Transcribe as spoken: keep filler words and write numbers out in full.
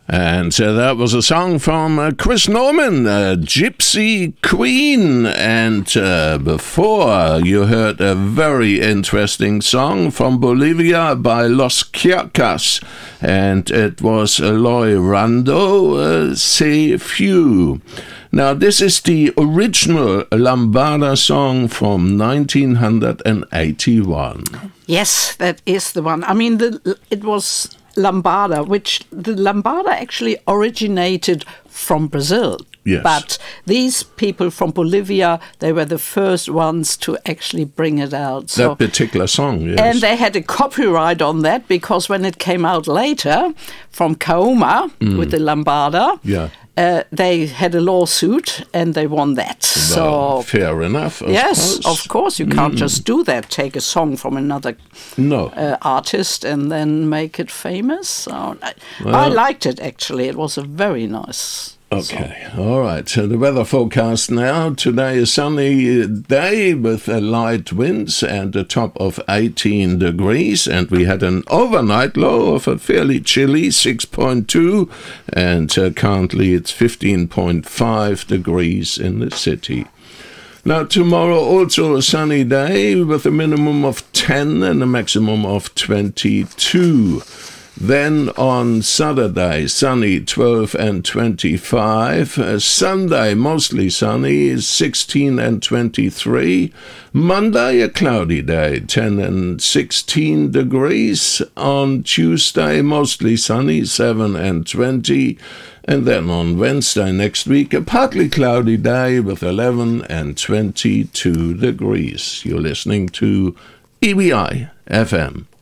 And uh, that was a song from uh, Chris Norman, uh, Gypsy Queen. And uh, before, you heard a very interesting song from Bolivia by Los Quiacas. And it was Eloy Rando, uh, Se Few. Now, this is the original Lambada song from nineteen eighty-one. Yes, that is the one. I mean, the, it was Lambada, which the Lambada actually originated from Brazil. Yes. But these people from Bolivia, they were the first ones to actually bring it out. So, that particular song, yes. And they had a copyright on that because when it came out later from Kaoma mm. with the Lambada, yeah. Uh, they had a lawsuit and they won that. Well, so fair enough. Of yes, course. of course, you can't mm. just do that. Take a song from another no. uh, artist and then make it famous. So I, well, I liked it actually. It was a very nice. Okay, song. All right. So the weather forecast now. Today is sunny day with a light winds and a top of eighteen degrees. And we had an overnight low of a fairly chilly six point two. And uh, currently it's fifteen point five degrees in the city. Now, tomorrow also a sunny day with a minimum of ten and a maximum of twenty-two. Then on Saturday, sunny, twelve and twenty-five. Uh, Sunday, mostly sunny, sixteen and twenty-three. Monday, a cloudy day, ten and sixteen degrees. On Tuesday, mostly sunny, seven and twenty. And then on Wednesday next week, a partly cloudy day with eleven and twenty-two degrees. You're listening to E B I F M.